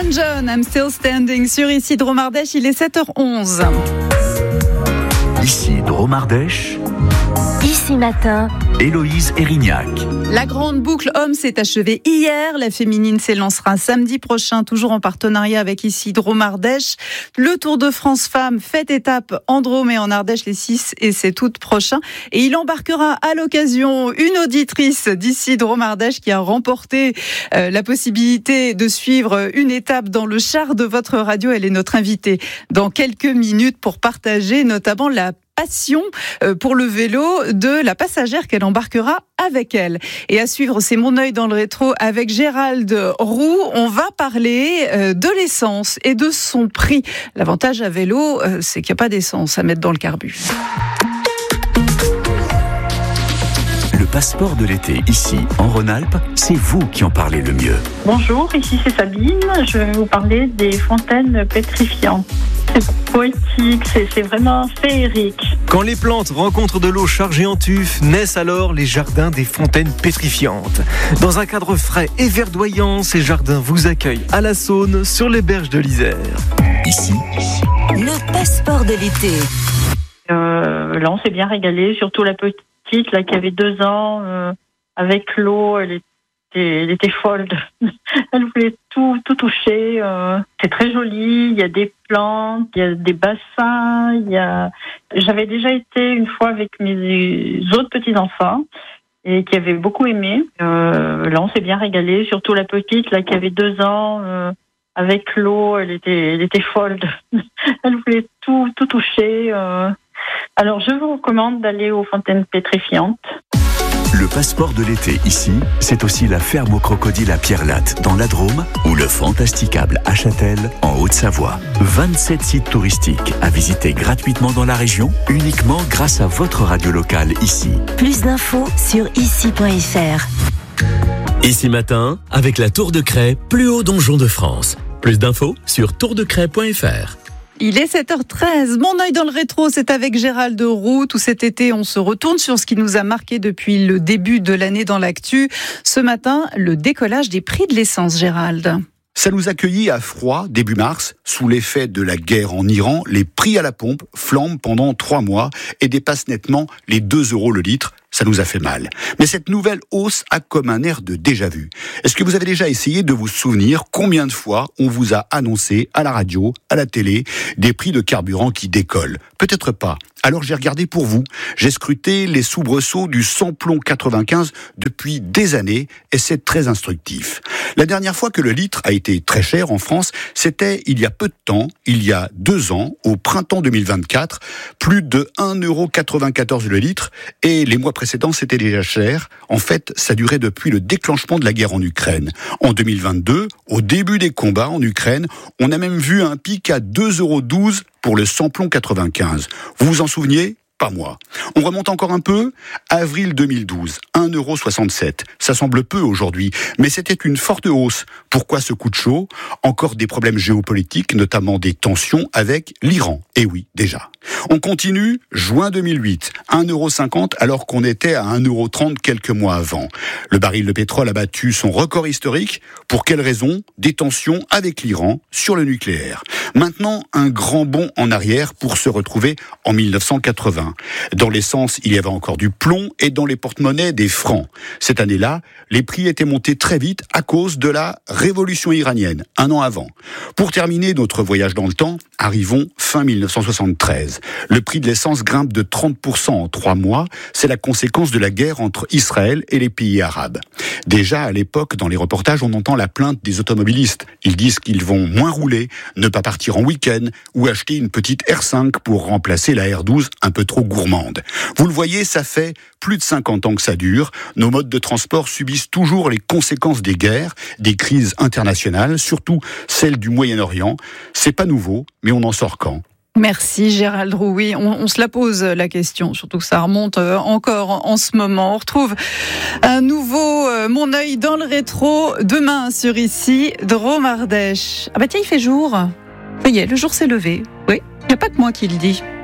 Elton John, I'm Still Standing sur Ici Drôme Ardèche, il est 7h11. Ici Drôme Ardèche. Ici Matin, Héloïse Erignac. La grande boucle homme s'est achevée hier. La féminine s'élancera samedi prochain, toujours en partenariat avec Ici Drôme Ardèche. Le Tour de France Femmes fait étape en Drôme et en Ardèche les 6 et 7 août prochains. Et il embarquera à l'occasion une auditrice d'Ici Drôme Ardèche qui a remporté la possibilité de suivre une étape dans le char de votre radio. Elle est notre invitée dans quelques minutes pour partager notamment la passion pour le vélo de la passagère qu'elle embarquera avec elle. Et à suivre, c'est Mon œil dans le rétro avec Gérald Roux. On va parler de l'essence et de son prix. L'avantage à vélo, c'est qu'il n'y a pas d'essence à mettre dans le carbu. Le passeport de l'été, ici, en Rhône-Alpes, c'est vous qui en parlez le mieux. Bonjour, ici c'est Sabine. Je vais vous parler des fontaines pétrifiantes. C'est poétique, c'est vraiment féerique. Quand les plantes rencontrent de l'eau chargée en tuf, naissent alors les jardins des fontaines pétrifiantes. Dans un cadre frais et verdoyant, ces jardins vous accueillent à la Saône, sur les berges de l'Isère. Ici, le passeport de l'été. Là, on s'est bien régalé, surtout la petite là, qui avait 2 ans. Avec l'eau, elle était folle. Elle voulait tout toucher. C'est très joli. Il y a des plantes, il y a des bassins. J'avais déjà été une fois avec mes autres petits-enfants et qui avaient beaucoup aimé. Là, on s'est bien régalé. Surtout la petite là, qui avait 2 ans. Avec l'eau, elle était folle. Elle voulait tout toucher. Alors, je vous recommande d'aller aux fontaines pétrifiantes. le passeport de l'été ici, c'est aussi la ferme aux crocodiles à Pierrelatte dans la Drôme ou le Fantasticable à Châtel en Haute-Savoie. 27 sites touristiques à visiter gratuitement dans la région, uniquement grâce à votre radio locale ici. Plus d'infos sur ici.fr. Ici Matin, avec la Tour de Craie, plus haut donjon de France. Plus d'infos sur tourdecraie.fr. Il est 7h13. Mon œil dans le rétro, c'est avec Gérald Roux. Tout cet été, on se retourne sur ce qui nous a marqué depuis le début de l'année dans l'actu. Ce matin, le décollage des prix de l'essence, Gérald. Ça nous accueillit à froid début mars. Sous l'effet de la guerre en Iran, les prix à la pompe flambent pendant 3 mois et dépassent nettement les 2 € le litre. Ça nous a fait mal. Mais cette nouvelle hausse a comme un air de déjà-vu. Est-ce que vous avez déjà essayé de vous souvenir combien de fois on vous a annoncé à la radio, à la télé, des prix de carburant qui décollent ? Peut-être pas. Alors j'ai regardé pour vous. J'ai scruté les soubresauts du samplon 95 depuis des années et c'est très instructif. La dernière fois que le litre a été très cher en France, c'était il y a peu de temps, il y a 2 ans, au printemps 2024, plus de 1,94 € le litre et les mois précédents c'était déjà cher. En fait, ça durait depuis le déclenchement de la guerre en Ukraine. En 2022, au début des combats en Ukraine, on a même vu un pic à 2,12 € pour le samplon 95. Vous vous en souveniez ? Pas moi. On remonte encore un peu. Avril 2012, 1,67 €. Ça semble peu aujourd'hui, mais c'était une forte hausse. Pourquoi ce coup de chaud ? Encore des problèmes géopolitiques, notamment des tensions avec l'Iran. Et oui, déjà. On continue, juin 2008, 1,50 € alors qu'on était à 1,30 € quelques mois avant. Le baril de pétrole a battu son record historique. Pour quelle raison ? Des tensions avec l'Iran sur le nucléaire. Maintenant, un grand bond en arrière pour se retrouver en 1980. Dans l'essence, il y avait encore du plomb et dans les porte-monnaies, des francs. Cette année-là, les prix étaient montés très vite à cause de la révolution iranienne, 1 an avant. Pour terminer notre voyage dans le temps, arrivons fin 1973. Le prix de l'essence grimpe de 30% en 3 mois. C'est la conséquence de la guerre entre Israël et les pays arabes. Déjà, à l'époque, dans les reportages, on entend la plainte des automobilistes. Ils disent qu'ils vont moins rouler, ne pas partir en week-end ou acheter une petite R5 pour remplacer la R12 un peu trop gourmande. Vous le voyez, ça fait plus de 50 ans que ça dure. Nos modes de transport subissent toujours les conséquences des guerres, des crises internationales, surtout celles du Moyen-Orient. C'est pas nouveau, mais on en sort quand ? Merci Gérald Roux. Oui, on se la pose la question, surtout que ça remonte encore en ce moment. On retrouve un nouveau Mon œil dans le rétro demain sur Ici Drôme Ardèche. Ah bah tiens, il fait jour. Ça y est, le jour s'est levé. Oui, il n'y a pas que moi qui le dis.